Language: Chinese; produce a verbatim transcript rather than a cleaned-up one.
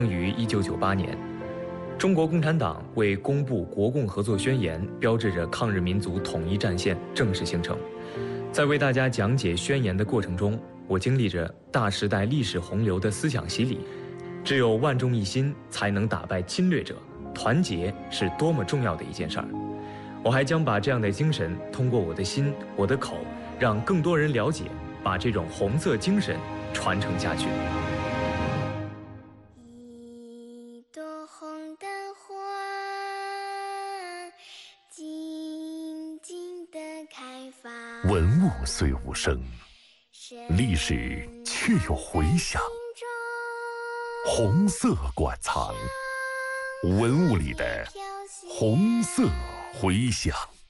于一九九八年，中国共产党为公布国共合作宣言，标志着抗日民族统一战线正式形成。在为大家讲解宣言的过程中，我经历着大时代历史洪流的思想洗礼。只有万众一心，才能打败侵略者。团结是多么重要的一件事儿！我还将把这样的精神通过我的心、我的口，让更多人了解，把这种红色精神传承下去。 一朵红的花，静静地开放。 文物虽无声，历史却有回响。红色馆藏，文物里的红色回响。